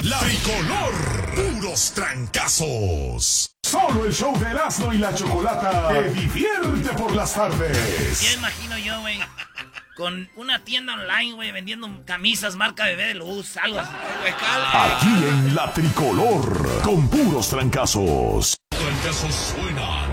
La Tricolor, puros trancazos. Solo el show de Erasmo y la Chocolata te divierte por las tardes. Ya imagino yo, güey, con una tienda online, güey, vendiendo camisas marca Bebé de Luz, algo así. Aquí en La Tricolor, con puros trancazos. Trancazos suenan